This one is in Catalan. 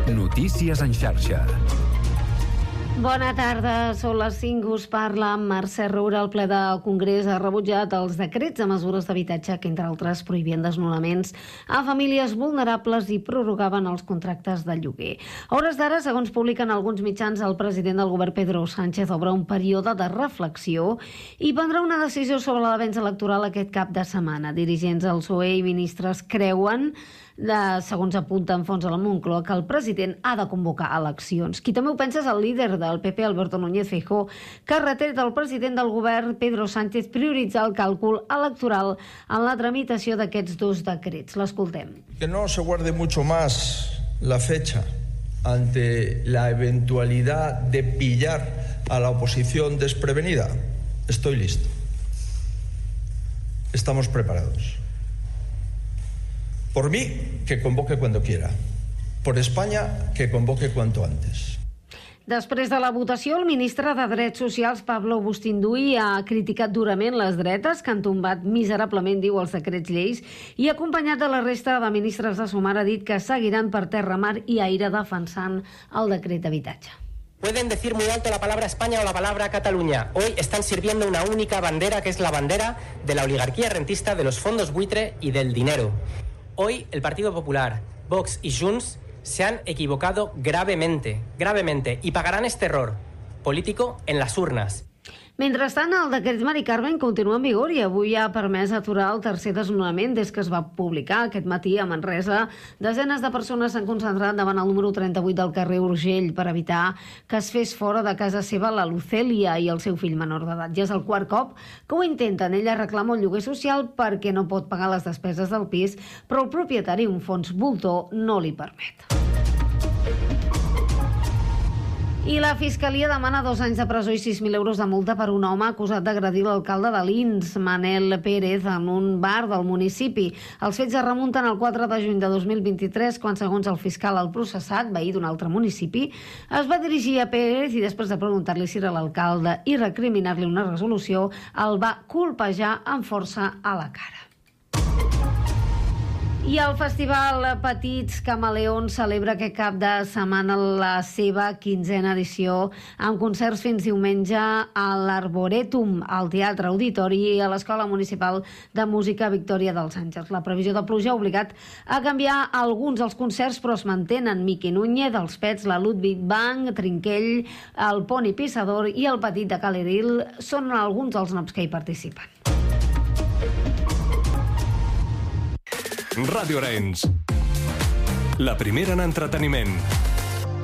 Notícies en xarxa. Bona tarda, són les 5, us parla Mercè Roura. El ple del Congrés ha rebutjat els decrets de mesures d'habitatge que, entre altres, prohibien desnonaments a famílies vulnerables i prorrogaven els contractes de lloguer. A hores d'ara, segons publiquen alguns mitjans, el president del govern, Pedro Sánchez, obre un període de reflexió i prendrà una decisió sobre l'avenç electoral aquest cap de setmana. Dirigents del PSOE i ministres creuen, segons apunta en fons a la Moncloa, que el president ha de convocar eleccions. Qui també ho pensa és el líder del PP, Alberto Núñez Feijóo, que ha retret al president del govern, Pedro Sánchez, prioritzar el càlcul electoral en la tramitació d'aquests dos decrets. L'escoltem. Que no se guarde mucho más la fecha ante la eventualidad de pillar a la oposición desprevenida. Estoy listo. Estamos preparados. Por mí, que convoque cuando quiera. Por España, que convoque cuanto antes. Després de la votació, el ministre de Drets Socials, Pablo Bustinduy, ha criticat durament les dretes, que han tombat miserablement, diu, els decrets lleis, i acompanyat de la resta de ministres de Sumar ha dit que seguiran per terra, mar i aire defensant el decret d'habitatge. Pueden decir muy alto la palabra España o la palabra Cataluña. Hoy están sirviendo una única bandera, que es la bandera de la oligarquía rentista, de los fondos buitre y del dinero. Hoy el Partido Popular, Vox y Junts se han equivocado gravemente, y pagarán este error político en las urnas. Mentrestant, el decret Mari Carmen continua en vigor i avui ha permès aturar el tercer desnonament des que es va publicar aquest matí a Manresa. Desenes de persones s'han concentrat davant el número 38 del carrer Urgell per evitar que es fes fora de casa seva la Lucèlia i el seu fill menor d'edat. Ja és el quart cop que ho intenten. Ella reclama un lloguer social perquè no pot pagar les despeses del pis, però el propietari, un fons voltor, no li permet. I la Fiscalia demana 2 anys de presó i 6.000 euros de multa per un home acusat d'agredir l'alcalde de Lins, Manel Pérez, en un bar del municipi. Els fets es remunten al 4 de juny de 2023, quan, segons el fiscal, el processat, veí d'un altre municipi, es va dirigir a Pérez i, després de preguntar-li si era l'alcalde i recriminar-li una resolució, el va colpejar amb força a la cara. I el Festival Petits Camaleons celebra aquest cap de setmana la seva 15a edició amb concerts fins diumenge a l'Arboretum, al Teatre Auditori i a l'Escola Municipal de Música Victòria dels Àngels. La previsió de pluja ha obligat a canviar alguns dels concerts, però es mantenen Miqui Núñez, els Pets, la Ludwig Band, Trinquell, el Poni Pissador i el Petit de Caleril són alguns dels noms que hi participen. Ràdio Arenys, la primera en entreteniment.